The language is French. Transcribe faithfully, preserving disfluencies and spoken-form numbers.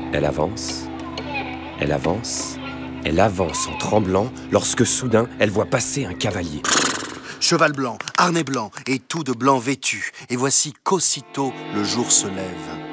Elle avance, elle avance, elle avance en tremblant lorsque soudain elle voit passer un cavalier. Cheval blanc, harnais blanc et tout de blanc vêtu. Et voici qu'aussitôt le jour se lève.